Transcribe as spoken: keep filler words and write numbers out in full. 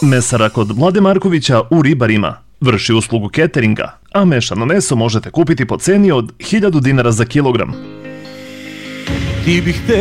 Mesara kod Vlade Markovića u Ribarima vrši uslugu cateringa, a mešano meso možete kupiti po ceni od hiljadu dinara za kilogram. Ti bih te